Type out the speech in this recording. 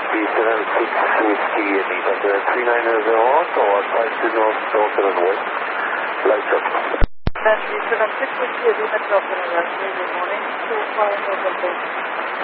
B76 Whiskey Lima, 3901, or 5 North Northern West, lights up. That B76 Whiskey Lima, Northern West, good morning, 25 November.